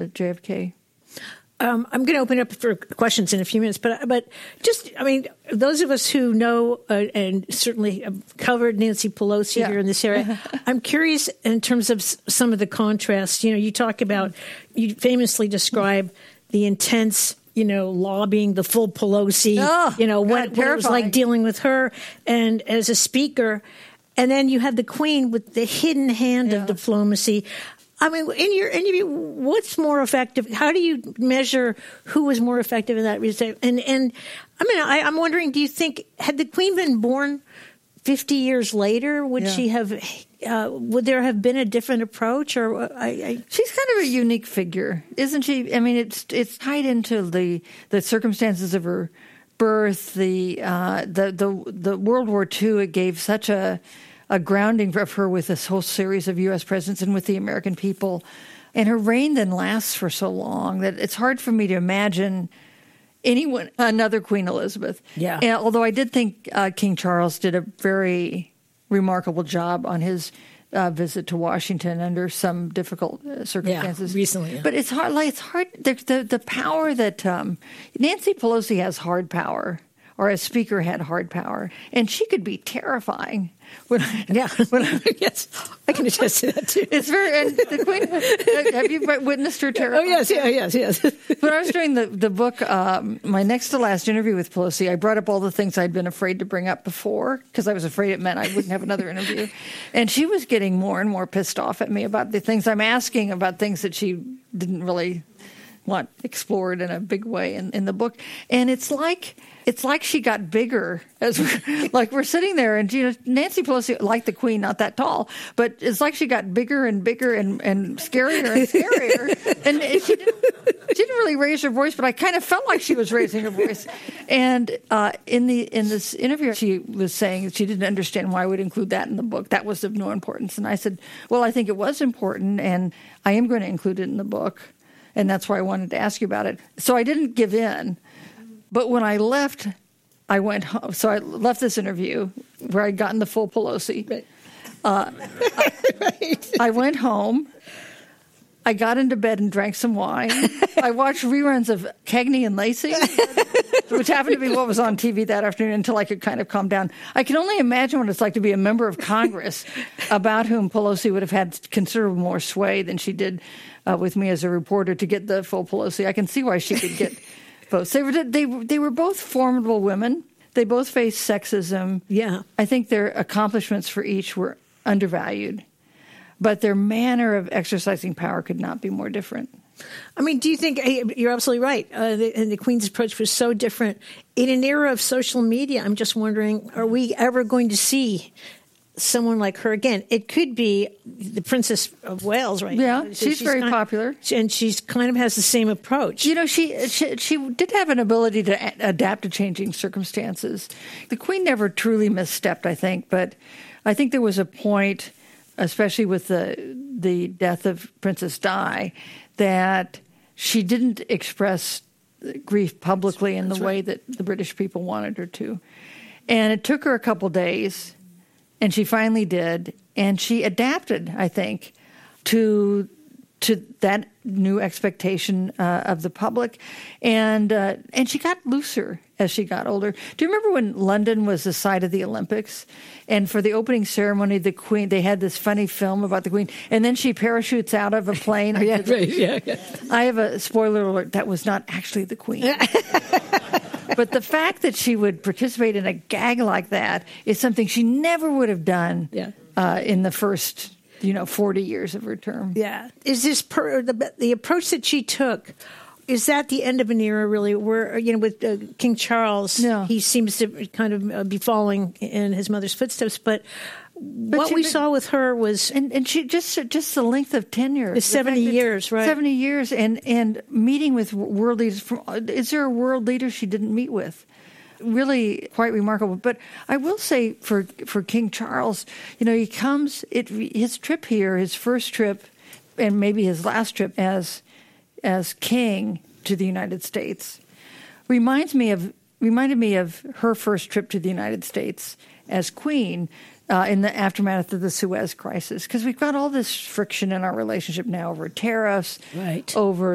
JFK. I'm going to open up for questions in a few minutes, but just, I mean, those of us who know and certainly covered Nancy Pelosi here in this area, I'm curious in terms of some of the contrasts. You know, you talk about, you famously describe the intense, you know, lobbying, the full Pelosi, what it was like dealing with her and as a speaker. And then you have the Queen with the hidden hand of diplomacy. I mean, in your view, what's more effective? How do you measure who was more effective in that respect? And I mean, I'm wondering, do you think, had the Queen been born 50 years later, would she have? Would there have been a different approach? Or she's kind of a unique figure, isn't she? I mean, it's tied into the circumstances of her birth, the World War II. It gave such a grounding of her with this whole series of U.S. presidents and with the American people. And her reign then lasts for so long that it's hard for me to imagine another Queen Elizabeth. Yeah. And although I did think King Charles did a very remarkable job on his visit to Washington under some difficult circumstances. Yeah, recently. Yeah. But it's hard. Like, it's hard. The power that Nancy Pelosi has hard power, or as Speaker had hard power, and she could be terrifying. Yes, I can attest to that too. It's very. And the Queen. Have you witnessed her terror? Oh yes. When I was doing the book, my next to last interview with Pelosi, I brought up all the things I'd been afraid to bring up before because I was afraid it meant I wouldn't have another interview, and she was getting more and more pissed off at me about the things I'm asking about things that she didn't really want explored in a big way in the book, and it's like she got bigger as we're sitting there, and Nancy Pelosi, like the Queen, not that tall, but it's like she got bigger and bigger and scarier and scarier, and she didn't really raise her voice, but I kind of felt like she was raising her voice. And in this interview, she was saying that she didn't understand why I would include that in the book. That was of no importance, and I said, well, I think it was important, and I am going to include it in the book, and that's why I wanted to ask you about it. So I didn't give in. But when I left, I went home. So I left this interview where I'd gotten the full Pelosi. Right. I went home. I got into bed and drank some wine. I watched reruns of Cagney and Lacey, which happened to be what was on TV that afternoon until I could kind of calm down. I can only imagine what it's like to be a member of Congress about whom Pelosi would have had considerable more sway than she did with me as a reporter to get the full Pelosi. I can see why she could get votes. They were both formidable women. They both faced sexism. Yeah. I think their accomplishments for each were undervalued, but their manner of exercising power could not be more different. I mean, do you think you're absolutely right? And the Queen's approach was so different in an era of social media. I'm just wondering, are we ever going to see someone like her again? It could be the Princess of Wales, right? Yeah, she's very popular, and she's kind of has the same approach. You know, she did have an ability to adapt to changing circumstances. The Queen never truly misstepped, I think, but I think there was a point, especially with the death of Princess Di, that she didn't express grief publicly in the way that the British people wanted her to, and it took her a couple days. And she finally did, and she adapted, I think, to that new expectation of the public, and she got looser as she got older. Do you remember when London was the site of the Olympics, and for the opening ceremony, the Queen, they had this funny film about the Queen, and then she parachutes out of a plane. Yeah. I have a spoiler alert: that was not actually the Queen. But the fact that she would participate in a gag like that is something she never would have done in the first, 40 years of her term. Yeah. Is this the approach that she took? Is that the end of an era, really, where, with King Charles, he seems to kind of be following in his mother's footsteps, but what we saw with her was... And she just the length of tenure. 70 years, right? 70 years, and meeting with world leaders. Is there a world leader she didn't meet with? Really quite remarkable. But I will say for King Charles, he comes... his trip here, his first trip, and maybe his last trip as king to the United States, reminded me of her first trip to the United States as queen, in the aftermath of the Suez Crisis, because we've got all this friction in our relationship now over tariffs, right, over